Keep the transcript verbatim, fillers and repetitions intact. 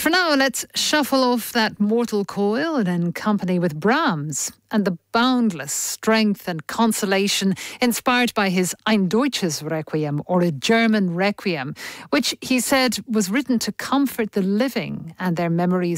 for now, let's shuffle off that mortal coil and in company with Brahms and the boundless strength and consolation inspired by his Ein Deutsches Requiem, or a German Requiem, which he said was written to comfort the living and their memories